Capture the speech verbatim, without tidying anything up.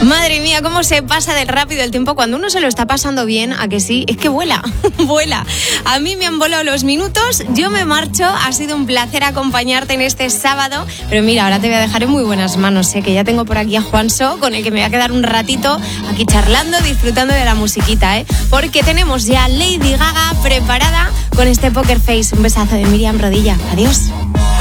Madre mía, cómo se pasa de rápido el tiempo cuando uno se lo está pasando bien, ¿a que sí? Es que vuela, vuela. A mí me han volado los minutos, yo me marcho, ha sido un placer acompañarte en este sábado, pero mira, ahora te voy a dejar en muy buenas manos, ¿eh? Que ya tengo por aquí a Juanso, con el que me voy a quedar un ratito aquí charlando, disfrutando de la musiquita, ¿eh? Porque tenemos ya Lady Gaga preparada con este Poker Face. Un besazo de Miriam Rodilla. Adiós.